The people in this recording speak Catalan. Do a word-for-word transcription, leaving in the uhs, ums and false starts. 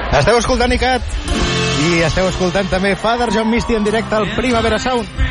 Esteu escoltant ICAT i esteu escoltant també Father John Misty en directe al Primavera Sound.